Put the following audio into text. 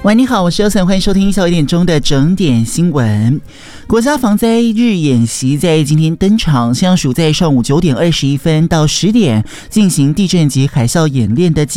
喂，你好，我是欧森，欢迎收听下午1点钟的整点新闻。国家防灾日演习在今天登场，气象署在上午9点21分到10点进行地震及海啸演练的